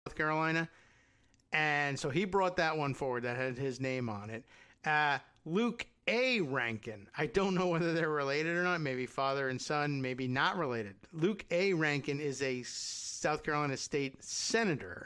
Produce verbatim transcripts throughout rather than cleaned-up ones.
South Carolina. And so he brought that one forward that had his name on it. Uh, Luke A. Rankin. I don't know whether they're related or not. Maybe father and son, maybe not related. Luke A. Rankin is a South Carolina state senator.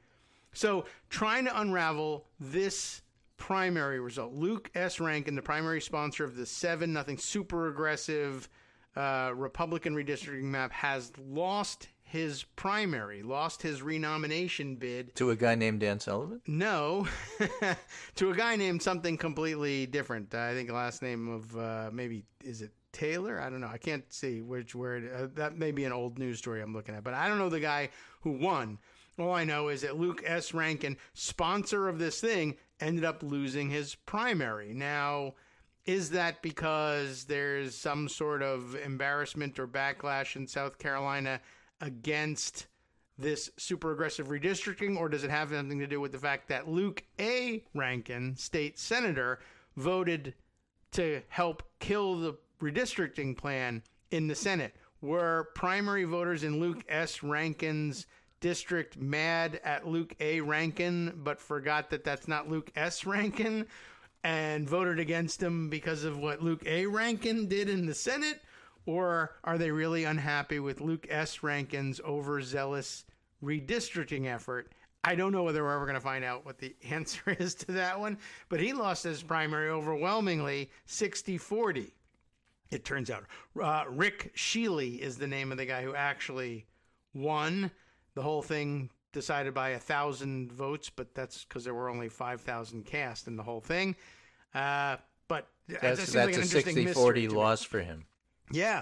So trying to unravel this primary result. Luke S. Rankin, the primary sponsor of the seven nothing super aggressive uh, Republican redistricting map, has lost his primary, lost his renomination bid. To a guy named Dan Sullivan? No, to a guy named something completely different. I think the last name of uh, maybe, is it Taylor? I don't know. I can't see which word. Uh, that may be an old news story I'm looking at, but I don't know the guy who won. All I know is that Luke S. Rankin, sponsor of this thing, ended up losing his primary. Now, is that because there's some sort of embarrassment or backlash in South Carolina against this super aggressive redistricting, or does it have anything to do with the fact that Luke A. Rankin, state senator, voted to help kill the redistricting plan in the Senate? Were primary voters in Luke S. Rankin's district mad at Luke A. Rankin, but forgot that that's not Luke S. Rankin, and voted against him because of what Luke A. Rankin did in the Senate? Or are they really unhappy with Luke S. Rankin's overzealous redistricting effort? I don't know whether we're ever going to find out what the answer is to that one, but he lost his primary overwhelmingly sixty forty. It turns out uh, Rick Shealy is the name of the guy who actually won. The whole thing decided by a thousand votes, but that's because there were only five thousand cast in the whole thing. Uh, but that's, that's like a sixty forty loss for him. Yeah.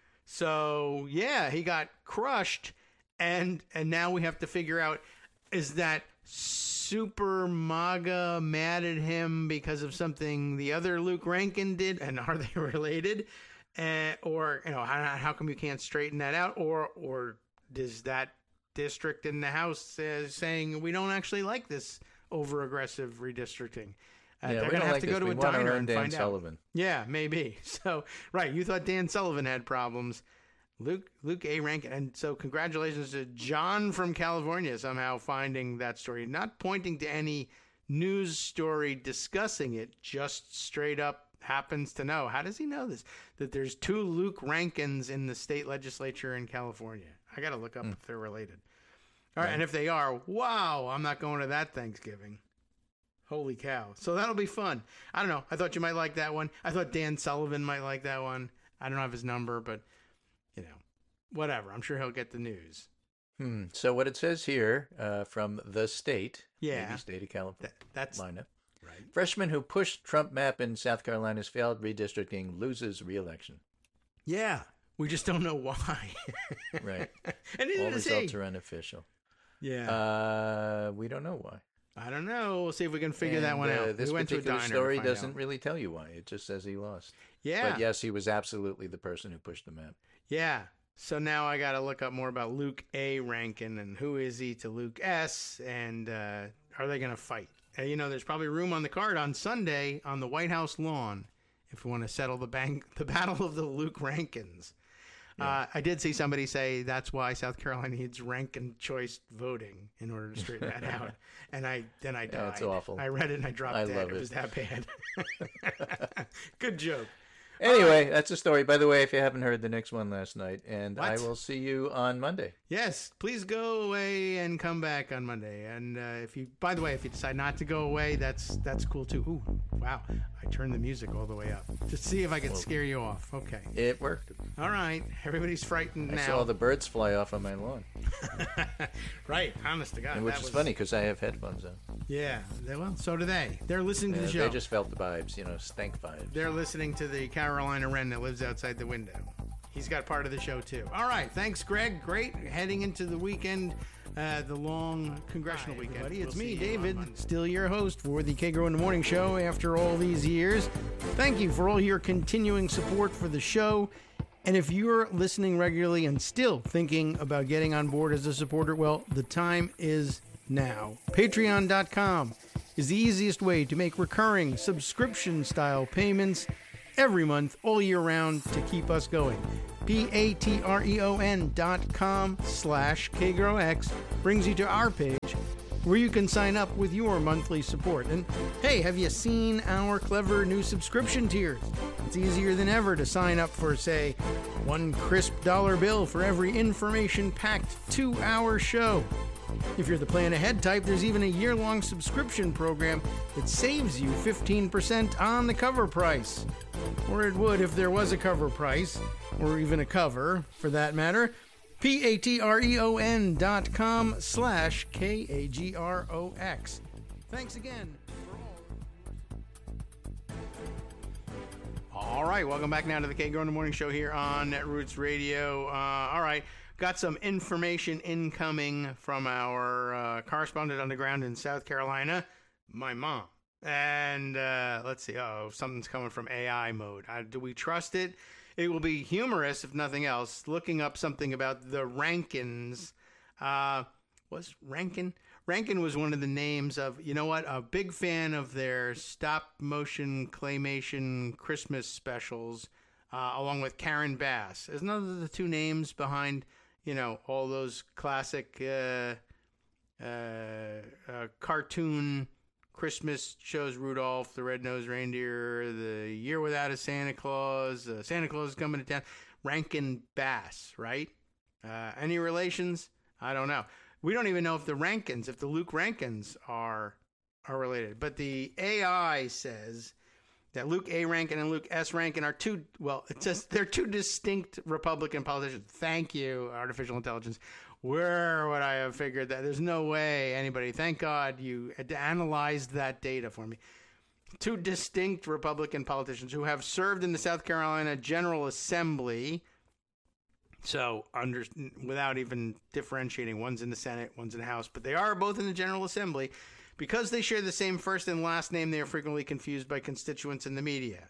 So, yeah, he got crushed, and and now we have to figure out, is that Super MAGA mad at him because of something the other Luke Rankin did, and are they related? Uh, or, you know, how, how come you can't straighten that out? Or or does that district in the House uh, saying we don't actually like this over-aggressive redistricting? Uh, yeah, they're we going to have like to this. go to we a want diner to and Dan find Sullivan. out. Yeah, maybe. So, right, you thought Dan Sullivan had problems. Luke Luke A. Rankin. And so congratulations to John from California somehow finding that story. Not pointing to any news story discussing it, just straight up happens to know. How does he know this? That there's two Luke Rankins in the state legislature in California. I got to look up mm. if they're related. All right, right, and if they are, wow, I'm not going to that Thanksgiving. Holy cow. So that'll be fun. I don't know. I thought you might like that one. I thought Dan Sullivan might like that one. I don't have his number, but, you know, whatever. I'm sure he'll get the news. Hmm. So what it says here uh, from the state, yeah. maybe state of California, That, that's Carolina. Right. Freshman who pushed Trump map in South Carolina's failed redistricting loses re-election. Yeah. We just don't know why. Right. And all results are unofficial. Yeah. Uh, we don't know why. I don't know. We'll see if we can figure and, that one uh, out. This we went particular to a diner story to find doesn't out. really tell you why. It just says he lost. Yeah. But yes, he was absolutely the person who pushed the map. Yeah. So now I got to look up more about Luke A. Rankin and who is he to Luke S. And uh, are they going to fight? Uh, you know, there's probably room on the card on Sunday on the White House lawn if we want to settle the bank, the battle of the Luke Rankins. Yeah. Uh, I did see somebody say that's why South Carolina needs Rankin choice voting in order to straighten that out. And I then I died. Yeah, that's awful. I read it and I dropped I dead. love it. It was that bad. Good joke. Anyway, right. That's a story. By the way, if you haven't heard the next one last night, and what? I will see you on Monday. Yes, please go away and come back on Monday. And uh, if you, by the way, if you decide not to go away, that's that's cool too. Ooh, wow! I turned the music all the way up just see if I could well, scare you off. Okay, it worked. All right, everybody's frightened I now. I saw the birds fly off on my lawn. Right, honest to God, and which that is was... funny because I have headphones on. Yeah, they, well, so do they. They're listening to yeah, the show. They just felt the vibes, you know, stank vibes. They're listening to the Carolina Wren that lives outside the window. He's got part of the show too. All right, thanks, Greg. Great. Heading into the weekend, uh, the long congressional Hi, weekend. Everybody. It's we'll me, David, still your host for the Kagro in the Morning Show after all these years. Thank you for all your continuing support for the show. And if you're listening regularly and still thinking about getting on board as a supporter, well, the time is now. Patreon dot com is the easiest way to make recurring subscription-style payments every month, all year round to keep us going. P-A-T-R-E-O-N dot com slash KGrowX brings you to our page where you can sign up with your monthly support. And hey, have you seen our clever new subscription tiers? It's easier than ever to sign up for, say, one crisp dollar bill for every information-packed two-hour show. If you're the plan ahead type, there's even a year-long subscription program that saves you fifteen percent on the cover price. Or it would if there was a cover price, or even a cover, for that matter. P-A-T-R-E-O-N dot com slash K-A-G-R-O-X. Thanks again for all. All right, welcome back now to the K Grow in the Morning Show here on Netroots Radio. Uh, all right, got some information incoming from our uh, correspondent on the ground in South Carolina, my mom. And uh, let's see, oh, something's coming from A I mode. Uh, do we trust it? It will be humorous, if nothing else, looking up something about the Rankins. Uh, was Rankin? Rankin was one of the names of, you know what, a big fan of their stop-motion claymation Christmas specials, uh, along with Karen Bass. Isn't those the two names behind, you know, all those classic uh, uh, uh, cartoon Christmas shows, Rudolph the Red-Nosed Reindeer, The Year Without a Santa Claus, uh, Santa Claus is Coming to Town, Rankin Bass, right? Uh, any relations? I don't know. We don't even know if the Rankins, if the Luke Rankins are are related. But the A I says that Luke A. Rankin and Luke S. Rankin are two, well, it says they're two distinct Republican politicians. Thank you, artificial intelligence. Where would I have figured that? There's no way anybody, thank God you analyzed that data for me. Two distinct Republican politicians who have served in the South Carolina General Assembly. So, under, without even differentiating, one's in the Senate, one's in the House, but they are both in the General Assembly. Because they share the same first and last name, they are frequently confused by constituents in the media.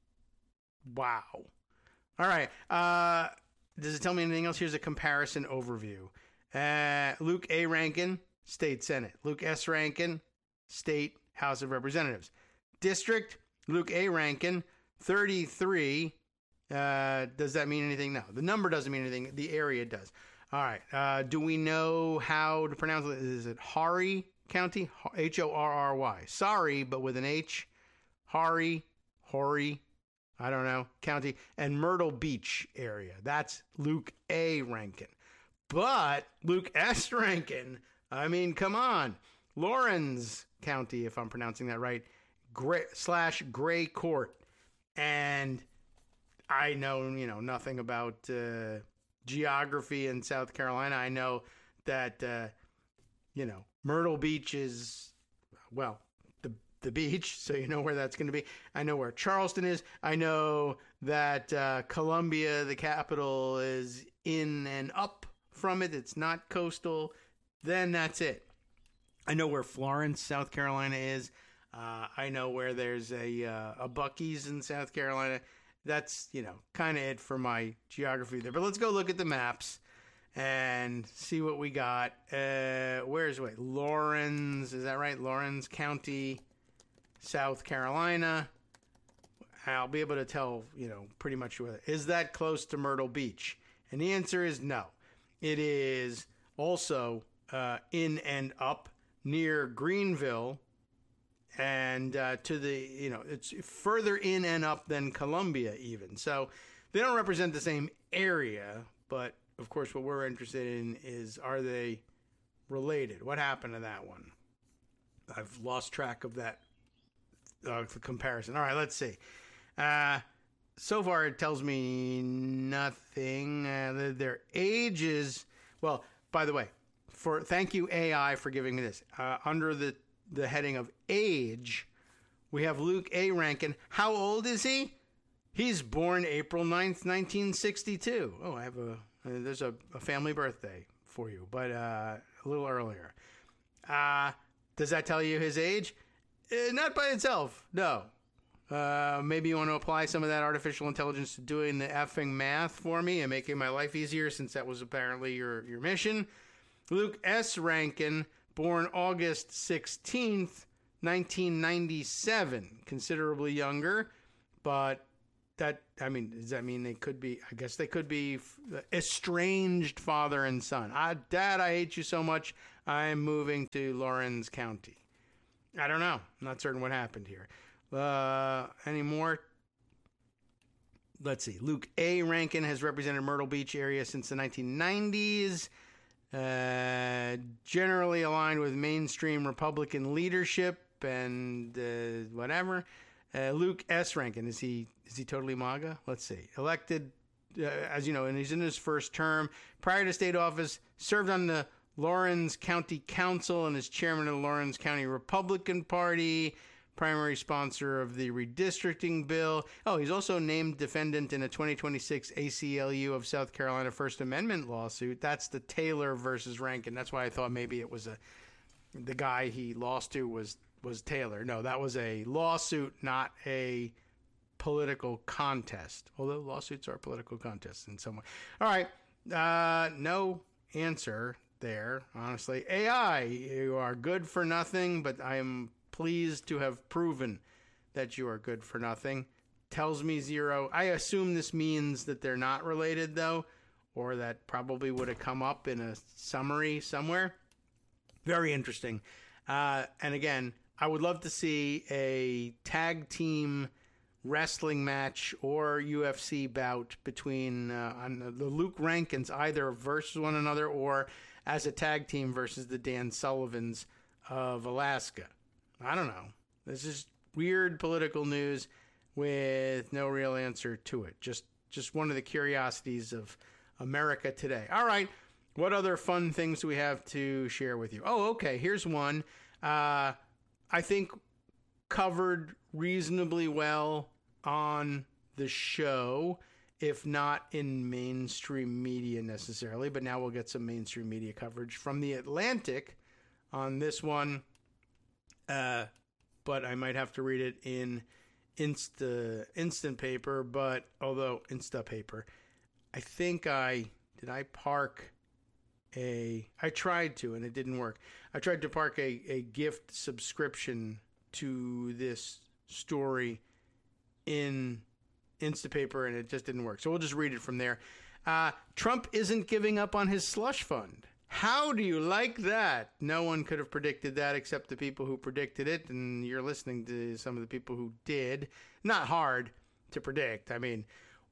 Wow. All right. Uh... Does it tell me anything else? Here's a comparison overview. Uh, Luke A. Rankin, State Senate. Luke S. Rankin, State House of Representatives. District, Luke A. Rankin, thirty-three. Uh, does that mean anything? No. The number doesn't mean anything. The area does. All right. Uh, do we know how to pronounce it? Is it Horry County? H O R R Y. Sorry, but with an H. Horry, Horry. I don't know, county, and Myrtle Beach area. That's Luke A. Rankin. But Luke S. Rankin, I mean, come on. Lawrence County, if I'm pronouncing that right, Gray, slash Gray Court. And I know, you know, nothing about uh, geography in South Carolina. I know that, uh, you know, Myrtle Beach is, well, the beach, so you know where that's going to be. I know where Charleston is. I know that uh, Columbia, the capital, is in and up from it. It's not coastal. Then that's it. I know where Florence, South Carolina is. Uh, I know where there's a uh, a Buc-ee's in South Carolina. That's, you know, kind of it for my geography there. But let's go look at the maps and see what we got. Uh, where's, wait, Lawrence, is that right? Lawrence County, South Carolina. I'll be able to tell, you know, pretty much whether, is that close to Myrtle Beach? And the answer is no. It is also uh, in and up near Greenville, and uh, to the, you know, it's further in and up than Columbia even. So they don't represent the same area, but of course what we're interested in is, are they related? What happened to that one? I've lost track of that uh, the comparison. All right, let's see. Uh, so far it tells me nothing. Uh, their ages, well, by the way, for thank you A I for giving me this. Uh, under the the heading of age, we have Luke A. Rankin. How old is he? He's born April ninth, nineteen sixty-two. Oh, I have a, uh, there's a, a family birthday for you, but uh, a little earlier. Uh, does that tell you his age? Uh, not by itself, no. Uh, maybe you want to apply some of that artificial intelligence to doing the effing math for me and making my life easier, since that was apparently your, your mission. Luke S. Rankin, born August sixteenth, nineteen ninety-seven. Considerably younger, but that, I mean, does that mean they could be, I guess they could be estranged father and son. Ah, Dad, I hate you so much, I'm moving to Lawrence County. I don't know. I'm not certain what happened here. Uh, any more? Let's see. Luke A. Rankin has represented Myrtle Beach area since the nineteen nineties. Uh, generally aligned with mainstream Republican leadership and uh, whatever. Uh, Luke S. Rankin, is he is he totally MAGA? Let's see. Elected, uh, as you know, and he's in his first term. Prior to state office, served on the Lawrence County Council and is chairman of the Lawrence County Republican Party, primary sponsor of the redistricting bill. Oh, he's also named defendant in a twenty twenty-six A C L U of South Carolina First Amendment lawsuit. That's the Taylor versus Rankin. That's why I thought maybe it was a the guy he lost to was was Taylor. No, that was a lawsuit, not a political contest. Although lawsuits are political contests in some way. All right, uh, no answer there, honestly. A I, you are good for nothing, but I am pleased to have proven that you are good for nothing. Tells me zero. I assume this means that they're not related, though, or that probably would have come up in a summary somewhere. Very interesting. Uh, and again, I would love to see a tag team wrestling match or U F C bout between uh, on the Luke Rankins, either versus one another or as a tag team versus the Dan Sullivans of Alaska. I don't know. This is weird political news with no real answer to it. Just just one of the curiosities of America today. All right. What other fun things do we have to share with you? Oh, okay. Here's one. Uh, I think covered reasonably well on the show, if not in mainstream media necessarily. But now we'll get some mainstream media coverage from The Atlantic on this one. Uh, but I might have to read it in Insta instant paper. But although Insta paper, I think I did I park a. I tried to and it didn't work. I tried to park a, a gift subscription to this story in Instapaper and it just didn't work. So we'll just read it from there. Uh, Trump isn't giving up on his slush fund. How do you like that? No one could have predicted that except the people who predicted it, and you're listening to some of the people who did. Not hard to predict. I mean,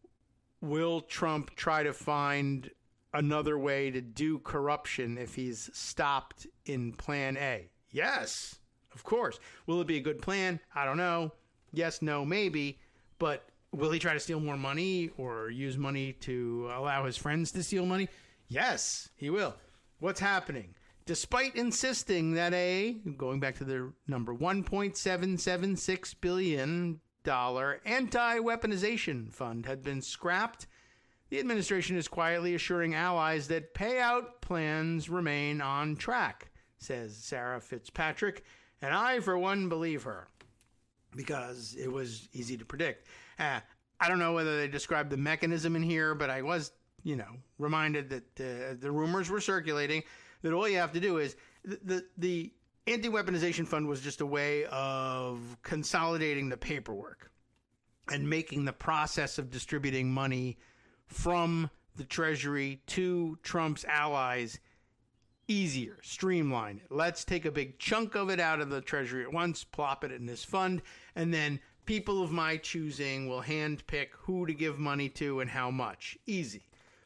will Trump try to find another way to do corruption if he's stopped in Plan A? Yes, of course. Will it be a good plan? I don't know. Yes, no, maybe. But will he try to steal more money or use money to allow his friends to steal money? Yes, he will. What's happening? Despite insisting that a, going back to the number, one point seven seven six billion dollars anti-weaponization fund had been scrapped, the administration is quietly assuring allies that payout plans remain on track, says Sarah Fitzpatrick, and I, for one, believe her, because it was easy to predict. Uh, I don't know whether they described the mechanism in here, but I was, you know, reminded that uh, the rumors were circulating that all you have to do is the, the the anti-weaponization fund was just a way of consolidating the paperwork and making the process of distributing money from the Treasury to Trump's allies easier, streamline it. Let's take a big chunk of it out of the Treasury at once, plop it in this fund, and then people of my choosing will handpick who to give money to and how much. Easy.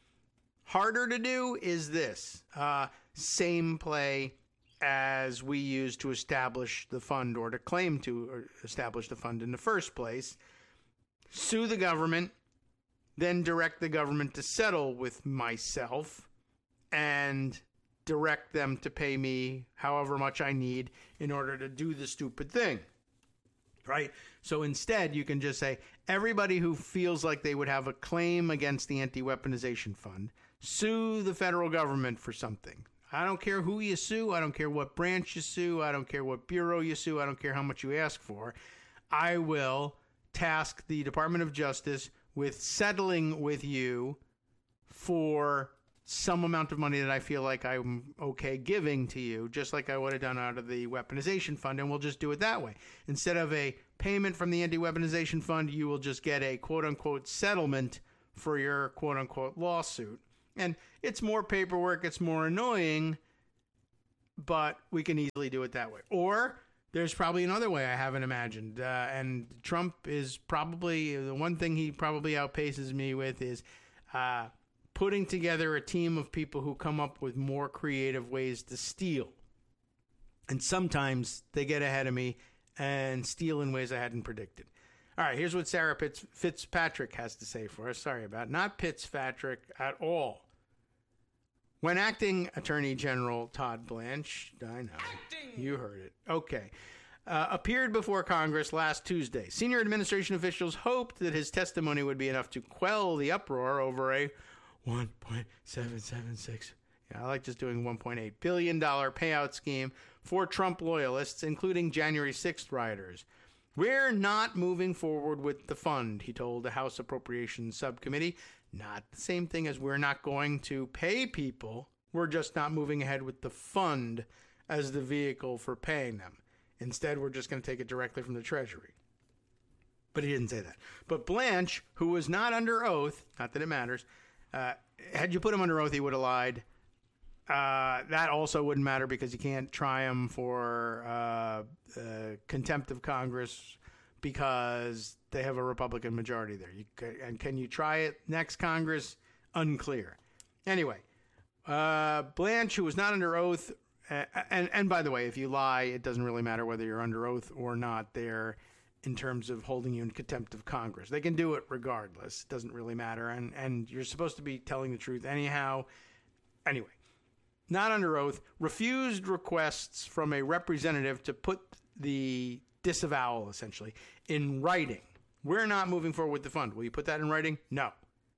Harder to do is this. Uh, same play as we used to establish the fund or to claim to establish the fund in the first place. Sue the government, then direct the government to settle with myself and direct them to pay me however much I need in order to do the stupid thing. Right? So instead, you can just say, everybody who feels like they would have a claim against the anti-weaponization fund, sue the federal government for something. I don't care who you sue. I don't care what branch you sue. I don't care what bureau you sue. I don't care how much you ask for. I will task the Department of Justice with settling with you for some amount of money that I feel like I'm okay giving to you, just like I would have done out of the weaponization fund, and we'll just do it that way. Instead of a payment from the anti-weaponization fund, you will just get a quote-unquote settlement for your quote-unquote lawsuit. And it's more paperwork, it's more annoying, but we can easily do it that way. Or there's probably another way I haven't imagined. Uh, and Trump is probably, the one thing he probably outpaces me with is uh, putting together a team of people who come up with more creative ways to steal. And sometimes they get ahead of me and steal in ways I hadn't predicted. All right, here's what Sarah Pitts, Fitzpatrick has to say for us. Sorry about it. Not Fitzpatrick at all. When acting Attorney General Todd Blanche, I know, acting. You heard it. Okay. Uh, appeared before Congress last Tuesday. Senior administration officials hoped that his testimony would be enough to quell the uproar over a one point seven seven six, yeah, I like just doing one point eight billion dollars payout scheme for Trump loyalists, including January sixth rioters. We're not moving forward with the fund, he told the House Appropriations Subcommittee. Not the same thing as we're not going to pay people. We're just not moving ahead with the fund as the vehicle for paying them. Instead, we're just going to take it directly from the Treasury. But he didn't say that. But Blanche, who was not under oath, not that it matters, uh, had you put him under oath, he would have lied. Uh, that also wouldn't matter because you can't try him for uh, uh, contempt of Congress because they have a Republican majority there. You can, and can you try it next Congress? Unclear. Anyway, uh, Blanche, who was not under oath, uh, and, and by the way, if you lie, it doesn't really matter whether you're under oath or not there in terms of holding you in contempt of Congress. They can do it regardless. It doesn't really matter. And, and you're supposed to be telling the truth anyhow. Anyway. Not under oath, refused requests from a representative to put the disavowal, essentially, in writing. We're not moving forward with the fund. Will you put that in writing? No.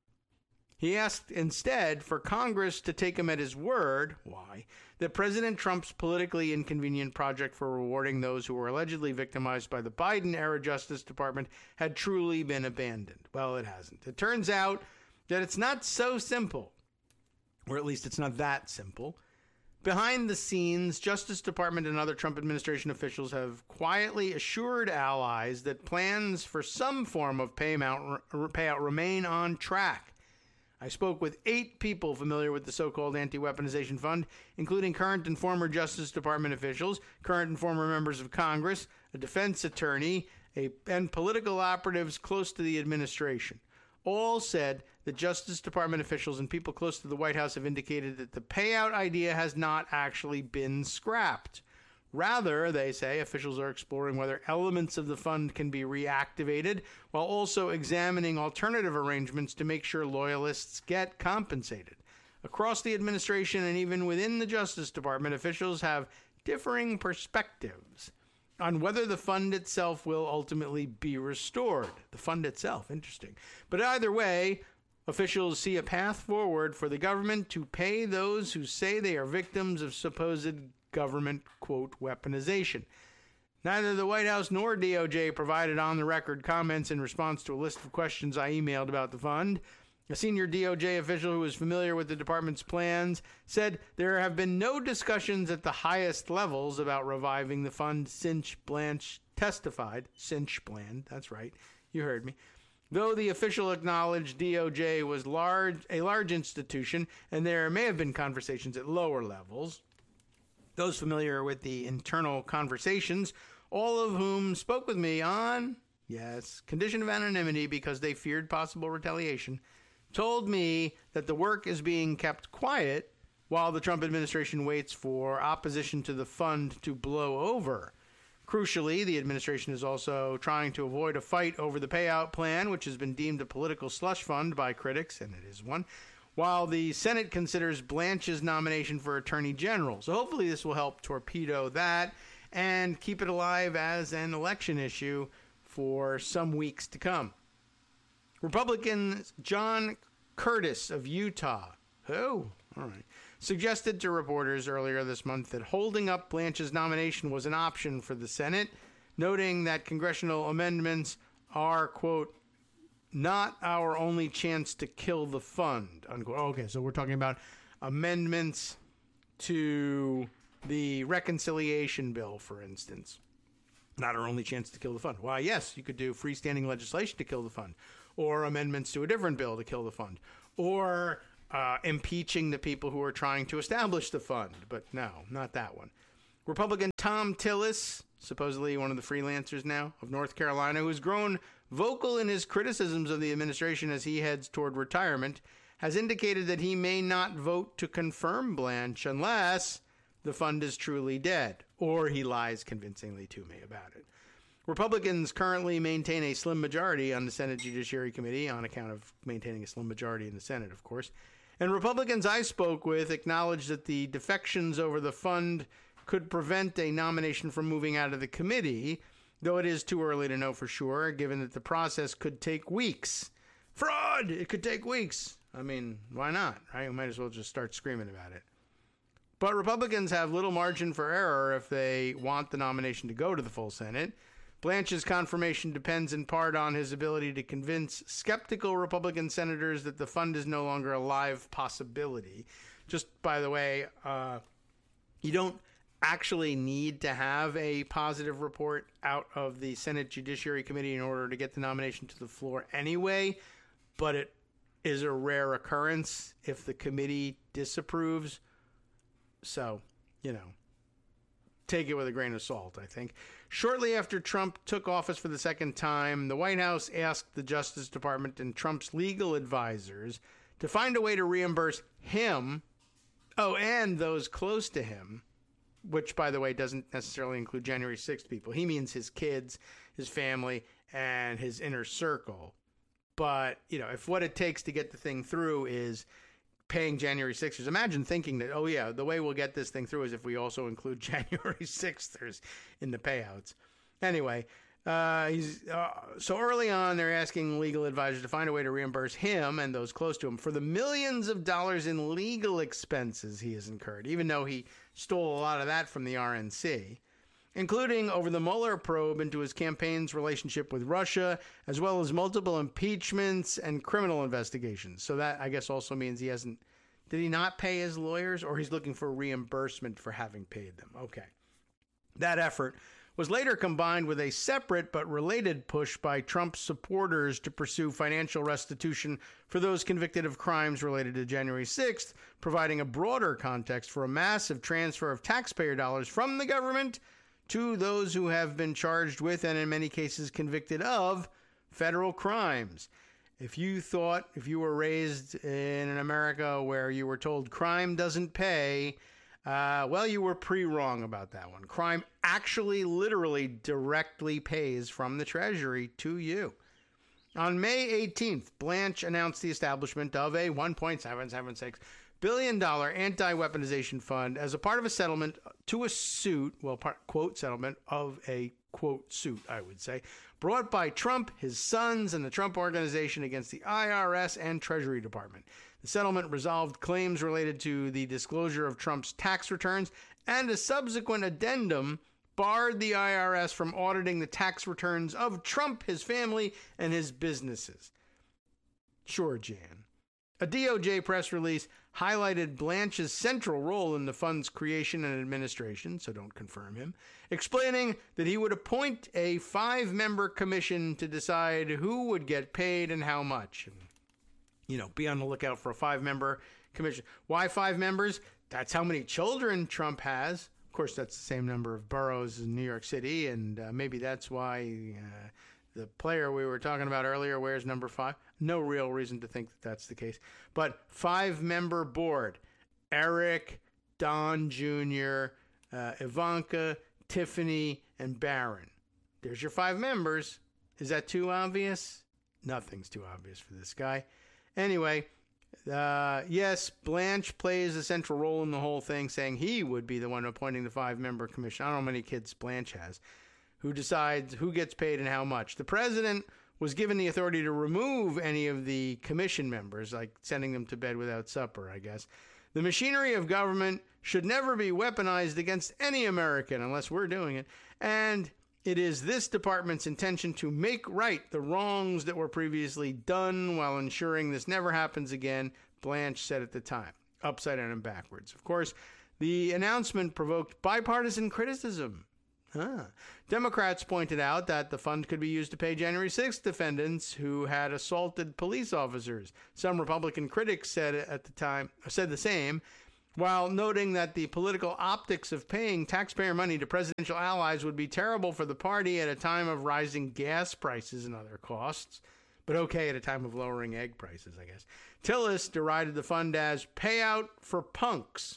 He asked instead for Congress to take him at his word, why, that President Trump's politically inconvenient project for rewarding those who were allegedly victimized by the Biden-era Justice Department had truly been abandoned. Well, it hasn't. It turns out that it's not so simple. Or at least it's not that simple. Behind the scenes, Justice Department and other Trump administration officials have quietly assured allies that plans for some form of payout, payout remain on track. I spoke with eight people familiar with the so-called anti-weaponization fund, including current and former Justice Department officials, current and former members of Congress, a defense attorney, a, and political operatives close to the administration. All said that Justice Department officials and people close to the White House have indicated that the payout idea has not actually been scrapped. Rather, they say, officials are exploring whether elements of the fund can be reactivated while also examining alternative arrangements to make sure loyalists get compensated. Across the administration and even within the Justice Department, officials have differing perspectives on whether the fund itself will ultimately be restored. The fund itself, interesting. But either way, officials see a path forward for the government to pay those who say they are victims of supposed government, quote, weaponization. Neither the White House nor D O J provided on-the-record comments in response to a list of questions I emailed about the fund. A senior D O J official who was familiar with the department's plans said there have been no discussions at the highest levels about reviving the fund since Blanche testified. Since Bland, that's right, you heard me. Though the official acknowledged D O J was large, a large institution, and there may have been conversations at lower levels. Those familiar with the internal conversations, all of whom spoke with me on, yes, condition of anonymity because they feared possible retaliation, told me that the work is being kept quiet while the Trump administration waits for opposition to the fund to blow over. Crucially, the administration is also trying to avoid a fight over the payout plan, which has been deemed a political slush fund by critics, and it is one, while the Senate considers Blanche's nomination for Attorney General. So hopefully this will help torpedo that and keep it alive as an election issue for some weeks to come. Republican John Curtis of Utah, oh, all right, suggested to reporters earlier this month that holding up Blanche's nomination was an option for the Senate, noting that congressional amendments are, quote, not our only chance to kill the fund, unquote. Okay, so we're talking about amendments to the reconciliation bill, for instance. Not our only chance to kill the fund. Why, yes, you could do freestanding legislation to kill the fund, or amendments to a different bill to kill the fund, or uh, impeaching the people who are trying to establish the fund. But no, not that one. Republican Thom Tillis, supposedly one of the freelancers now of North Carolina, who has grown vocal in his criticisms of the administration as he heads toward retirement, has indicated that he may not vote to confirm Blanche unless the fund is truly dead, or he lies convincingly to me about it. Republicans currently maintain a slim majority on the Senate Judiciary Committee on account of maintaining a slim majority in the Senate, of course. And Republicans I spoke with acknowledged that the defections over the fund could prevent a nomination from moving out of the committee, though it is too early to know for sure, given that the process could take weeks. Fraud! It could take weeks. I mean, why not, right? We might as well just start screaming about it. But Republicans have little margin for error if they want the nomination to go to the full Senate. Blanche's confirmation depends in part on his ability to convince skeptical Republican senators that the fund is no longer a live possibility. Just, by the way, uh, you don't actually need to have a positive report out of the Senate Judiciary Committee in order to get the nomination to the floor anyway, but it is a rare occurrence if the committee disapproves. So, you know, take it with a grain of salt, I think. Shortly after Trump took office for the second time, the White House asked the Justice Department and Trump's legal advisors to find a way to reimburse him, oh, and those close to him, which, by the way, doesn't necessarily include January sixth people. He means his kids, his family, and his inner circle. But, you know, if what it takes to get the thing through is paying January sixers, imagine thinking that, oh, yeah, the way we'll get this thing through is if we also include January sixers in the payouts. Anyway, uh, he's uh, so early on, they're asking legal advisors to find a way to reimburse him and those close to him for the millions of dollars in legal expenses he has incurred, even though he stole a lot of that from the R N C, including over the Mueller probe into his campaign's relationship with Russia, as well as multiple impeachments and criminal investigations. So that, I guess, also means he hasn't, did he not pay his lawyers, or he's looking for reimbursement for having paid them? Okay. That effort was later combined with a separate but related push by Trump's supporters to pursue financial restitution for those convicted of crimes related to January sixth, providing a broader context for a massive transfer of taxpayer dollars from the government to those who have been charged with and in many cases convicted of federal crimes. If you thought, if you were raised in an America where you were told crime doesn't pay, uh, well, you were pretty wrong about that one. Crime actually literally directly pays from the Treasury to you. On May eighteenth, Blanche announced the establishment of a one point seven seven six billion dollars anti-weaponization fund as a part of a settlement to a suit, well, part, quote, settlement of a, quote, suit, I would say, brought by Trump, his sons, and the Trump Organization against the I R S and Treasury Department. The settlement resolved claims related to the disclosure of Trump's tax returns, and a subsequent addendum barred the I R S from auditing the tax returns of Trump, his family, and his businesses. Sure, Jan. A D O J press release highlighted Blanche's central role in the fund's creation and administration, so don't confirm him, explaining that he would appoint a five-member commission to decide who would get paid and how much. And, you know, be on the lookout for a five-member commission. Why five members? That's how many children Trump has. Of course, that's the same number of boroughs in New York City, and uh, maybe that's why uh, the player we were talking about earlier wears number five. No real reason to think that that's the case. But five-member board: Eric, Don Junior, uh, Ivanka, Tiffany, and Barron. There's your five members. Is that too obvious? Nothing's too obvious for this guy. Anyway, uh, yes, Blanche plays a central role in the whole thing, saying he would be the one appointing the five-member commission. I don't know how many kids Blanche has, who decides who gets paid and how much. The president was given the authority to remove any of the commission members, like sending them to bed without supper, I guess. The machinery of government should never be weaponized against any American unless we're doing it. And it is this department's intention to make right the wrongs that were previously done while ensuring this never happens again, Blanche said at the time. upside down and backwards. Of course, the announcement provoked bipartisan criticism. Huh. Democrats pointed out that the fund could be used to pay January sixth defendants who had assaulted police officers. Some Republican critics said at the time said the same, while noting that the political optics of paying taxpayer money to presidential allies would be terrible for the party at a time of rising gas prices and other costs. But okay at a time of lowering egg prices, I guess. Tillis derided the fund as payout for punks.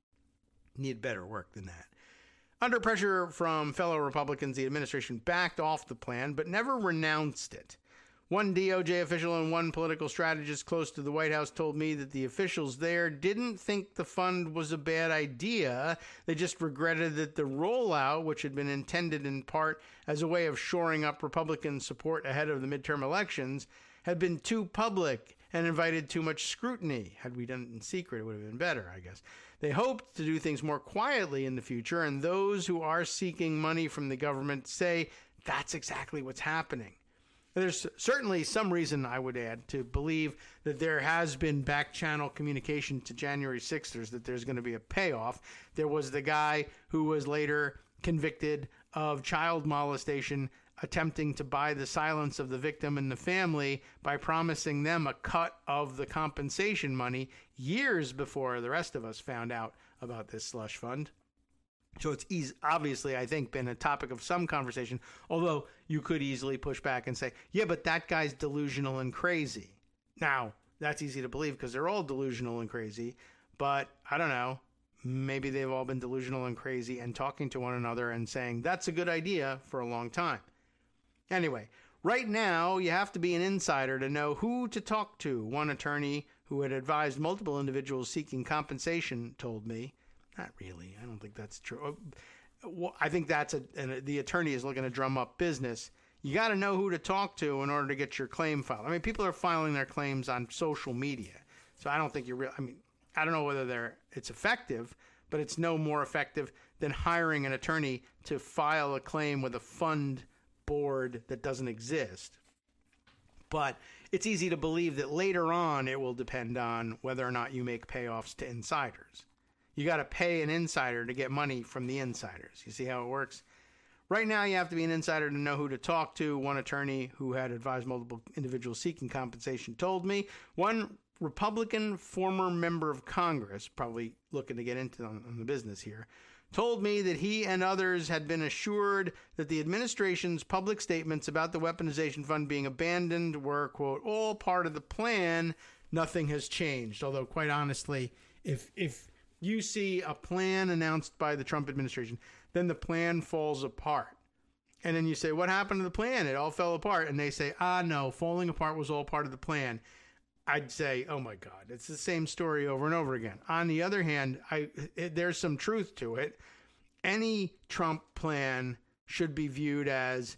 Need better work than that. Under pressure from fellow Republicans, the administration backed off the plan, but never renounced it. One D O J official and one political strategist close to the White House told me that the officials there didn't think the fund was a bad idea. They just regretted that the rollout, which had been intended in part as a way of shoring up Republican support ahead of the midterm elections, had been too public and invited too much scrutiny. Had we done it in secret, it would have been better, I guess. They hoped to do things more quietly in the future, and those who are seeking money from the government say that's exactly what's happening. There's certainly some reason, I would add, to believe that there has been back-channel communication to January sixers, that there's going to be a payoff. There was the guy who was later convicted of child molestation, attempting to buy the silence of the victim and the family by promising them a cut of the compensation money years before the rest of us found out about this slush fund. So it's easy, obviously, I think, been a topic of some conversation, although you could easily push back and say, yeah, but that guy's delusional and crazy. Now, that's easy to believe because they're all delusional and crazy, but I don't know, maybe they've all been delusional and crazy and talking to one another and saying, that's a good idea for a long time. Anyway, right now, you have to be an insider to know who to talk to. One attorney who had advised multiple individuals seeking compensation told me. Not really. I don't think that's true. Well, I think that's a, and the attorney is looking to drum up business. You got to know who to talk to in order to get your claim filed. I mean, people are filing their claims on social media. So I don't think you're real. I mean, I don't know whether they're it's effective, but it's no more effective than hiring an attorney to file a claim with a fund board that doesn't exist. But it's easy to believe that later on it will depend on whether or not you make payoffs to insiders. You got to pay an insider to get money from the insiders. You see how it works? Right now, you have to be an insider to know who to talk to. One attorney who had advised multiple individuals seeking compensation told me. One Republican former member of Congress, probably looking to get into on, on the business here, told me that he and others had been assured that the administration's public statements about the weaponization fund being abandoned were, quote, all part of the plan. Nothing has changed. Although, quite honestly, if if you see a plan announced by the Trump administration, then the plan falls apart. And then you say, what happened to the plan? It all fell apart. And they say, ah, no, falling apart was all part of the plan. I'd say, oh, my God, it's the same story over and over again. On the other hand, I, it, there's some truth to it. Any Trump plan should be viewed as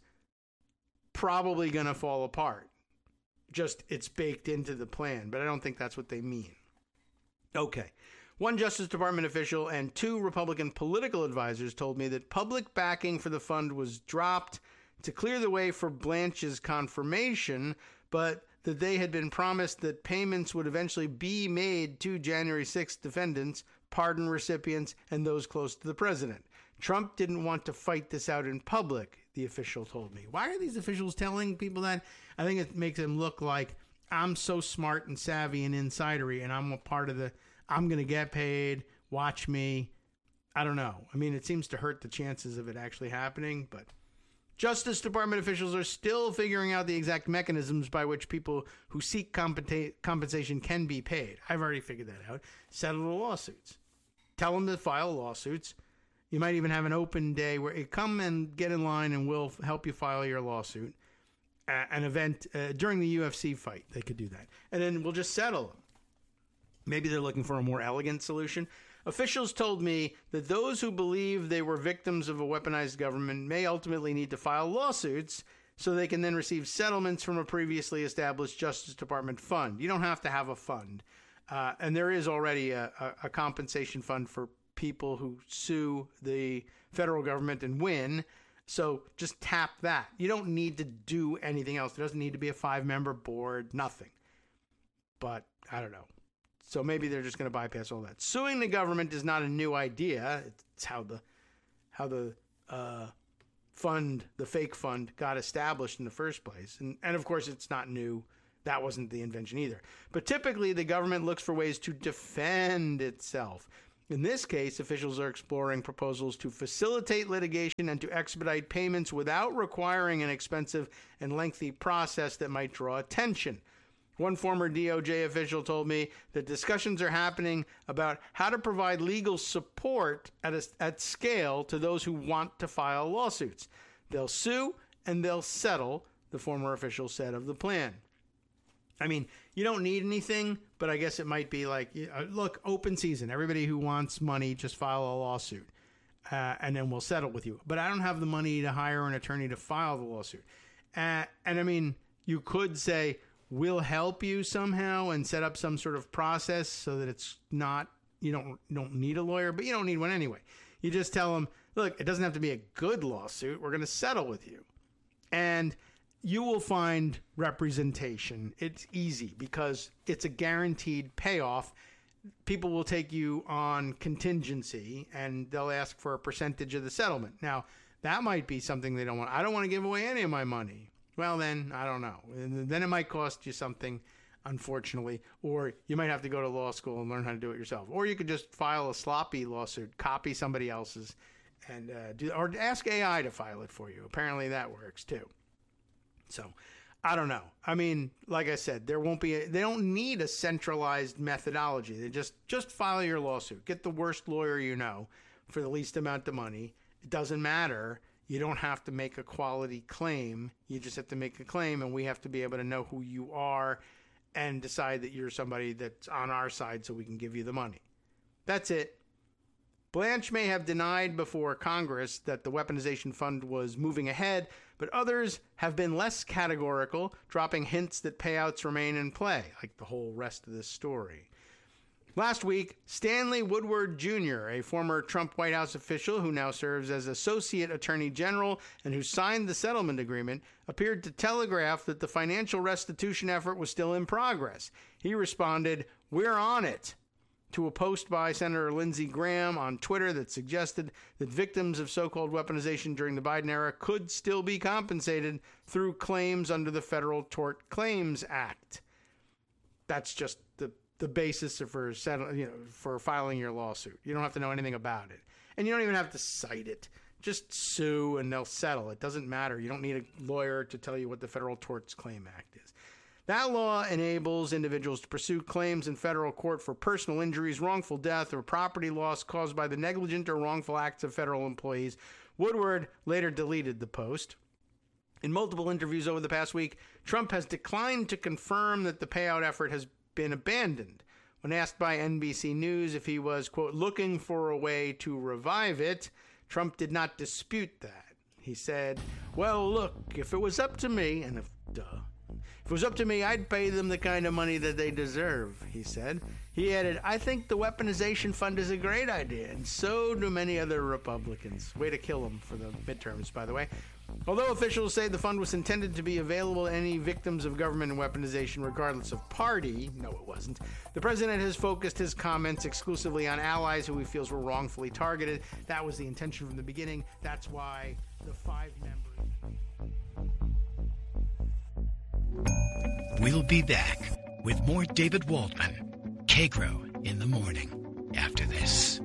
probably going to fall apart. Just it's baked into the plan. But I don't think that's what they mean. Okay. One Justice Department official and two Republican political advisors told me that public backing for the fund was dropped to clear the way for Blanche's confirmation, but that they had been promised that payments would eventually be made to January sixth defendants, pardon recipients, and those close to the president. Trump didn't want to fight this out in public, the official told me. Why are these officials telling people that? I think it makes them look like I'm so smart and savvy and insidery, and I'm a part of the... I'm going to get paid, watch me. I don't know. I mean, it seems to hurt the chances of it actually happening, but Justice Department officials are still figuring out the exact mechanisms by which people who seek compensa- compensation can be paid. I've already figured that out. Settle the lawsuits. Tell them to file lawsuits. You might even have an open day where you come and get in line and we'll help you file your lawsuit. Uh, an event uh, during the U F C fight, they could do that. And then we'll just settle them. Maybe they're looking for a more elegant solution. Officials told me that those who believe they were victims of a weaponized government may ultimately need to file lawsuits so they can then receive settlements from a previously established Justice Department fund. You don't have to have a fund. Uh, and there is already a, a, a compensation fund for people who sue the federal government and win. So just tap that. You don't need to do anything else. There doesn't need to be a five-member board, nothing. But I don't know. So maybe they're just going to bypass all that. Suing the government is not a new idea. It's how the how the uh, fund, the fake fund, got established in the first place. And, and of course, it's not new. That wasn't the invention either. But typically, the government looks for ways to defend itself. In this case, officials are exploring proposals to facilitate litigation and to expedite payments without requiring an expensive and lengthy process that might draw attention. One former D O J official told me that discussions are happening about how to provide legal support at, a, at scale to those who want to file lawsuits. They'll sue and they'll settle, the former official said of the plan. I mean, you don't need anything, but I guess it might be like, look, open season. Everybody who wants money, just file a lawsuit, uh, and then we'll settle with you. But I don't have the money to hire an attorney to file the lawsuit. Uh, and I mean, you could say, we'll help you somehow and set up some sort of process so that it's not, you don't, you don't need a lawyer, but you don't need one anyway. You just tell them, look, it doesn't have to be a good lawsuit. We're going to settle with you. And you will find representation. It's easy because it's a guaranteed payoff. People will take you on contingency and they'll ask for a percentage of the settlement. Now, that might be something they don't want. I don't want to give away any of my money. Well, then, I don't know. And then it might cost you something, unfortunately, or you might have to go to law school and learn how to do it yourself. Or you could just file a sloppy lawsuit, copy somebody else's, and uh, do, or ask A I to file it for you. Apparently that works too. So, I don't know. I mean, like I said, there won't be a, they don't need a centralized methodology. They just, just file your lawsuit. Get the worst lawyer you know for the least amount of money. It doesn't matter. You don't have to make a quality claim. You just have to make a claim, and we have to be able to know who you are and decide that you're somebody that's on our side so we can give you the money. That's it. Blanche may have denied before Congress that the weaponization fund was moving ahead, but others have been less categorical, dropping hints that payouts remain in play, like the whole rest of this story. Last week, Stanley Woodward Junior, a former Trump White House official who now serves as Associate Attorney General and who signed the settlement agreement, appeared to telegraph that the financial restitution effort was still in progress. He responded, "We're on it," to a post by Senator Lindsey Graham on Twitter that suggested that victims of so-called weaponization during the Biden era could still be compensated through claims under the Federal Tort Claims Act. That's just the the basis for settle, you know, for filing your lawsuit. You don't have to know anything about it. And you don't even have to cite it. Just sue and they'll settle. It doesn't matter. You don't need a lawyer to tell you what the Federal Tort Claims Act is. That law enables individuals to pursue claims in federal court for personal injuries, wrongful death, or property loss caused by the negligent or wrongful acts of federal employees. Woodward later deleted the post. In multiple interviews over the past week, Trump has declined to confirm that the payout effort has been abandoned. When asked by N B C News if he was, quote, looking for a way to revive it, Trump did not dispute that. He said, well, look, if it was up to me, and if, duh, if it was up to me, I'd pay them the kind of money that they deserve, he said. He added, I think the weaponization fund is a great idea, and so do many other Republicans. Way to kill him for the midterms, by the way. Although officials say the fund was intended to be available to any victims of government and weaponization regardless of party, no, it wasn't. The president has focused his comments exclusively on allies who he feels were wrongfully targeted. That was the intention from the beginning. That's why the five members... We'll be back with more David Waldman, Kagro in the morning, after this.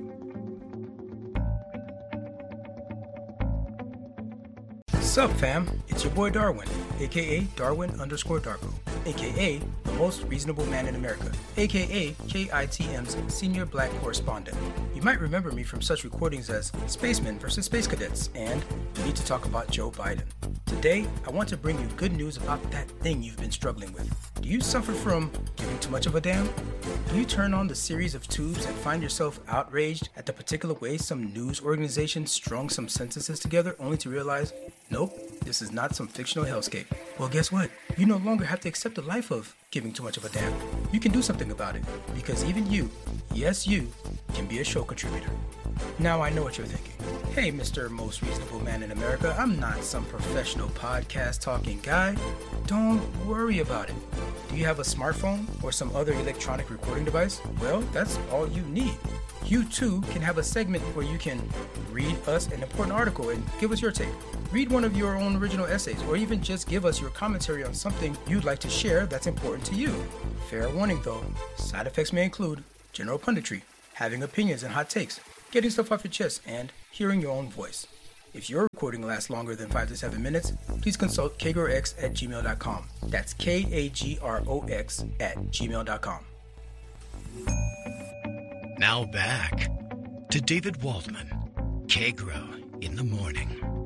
Sup fam, it's your boy Darwin, aka Darwin underscore Darko, aka the most reasonable man in America, aka K I T M's senior black correspondent. You might remember me from such recordings as Spacemen versus Space Cadets and We Need to Talk About Joe Biden. Today, I want to bring you good news about that thing you've been struggling with. Do you suffer from giving too much of a damn? Do you turn on the series of tubes and find yourself outraged at the particular way some news organization strung some sentences together only to realize, nope, this is not some fictional hellscape? Well, guess what? You no longer have to accept the life of giving too much of a damn. You can do something about it, because even you, yes you, can be a show contributor. Now I know what you're thinking. Hey, Mister Most Reasonable Man in America, I'm not some professional podcast talking guy. Don't worry about it. Do you have a smartphone or some other electronic recording device? Well, that's all you need. You too can have a segment where you can read us an important article and give us your take. Read one of your own original essays, or even just give us your commentary on something you'd like to share that's important to you. Fair warning though, side effects may include general punditry, having opinions and hot takes, getting stuff off your chest, and hearing your own voice. If your recording lasts longer than five to seven minutes, please consult kagrox at gmail dot com. That's K A G R O X at gmail dot com. Now back to David Waldman, Kagro in the Morning.